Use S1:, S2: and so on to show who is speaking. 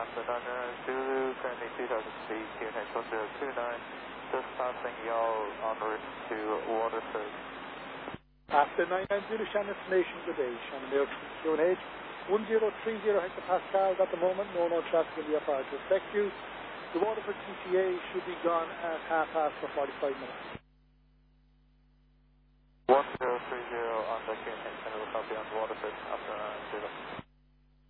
S1: after Dodger Zulu, currently 2000 feet, QNH 1029, just passing y'all en route to Waterford.
S2: After 99 Zulu, Shannon Information, good day. Shannon Mail, QNH 1030 hectopascals at the moment, no traffic in the upper to affect you. The Waterford TTA should be gone at 45 minutes.
S1: 1030 on the QNH, and we'll copy on Waterford after 0.